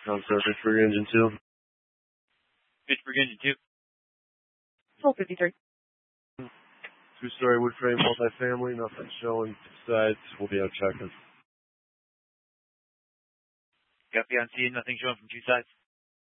Star Pittsburgh Engine 2. Pittsburgh Engine 2. Full 53. 2-story wood frame multifamily, nothing showing sides. We'll be out checking. Copy on scene, nothing showing from 2 sides.